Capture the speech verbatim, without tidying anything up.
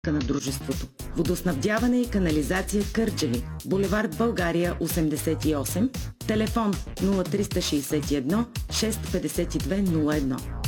на дружеството. Водоснабдяване и канализация Кърджали, булевард България осемдесет и осем, телефон нула три шест едно шест пет две нула едно.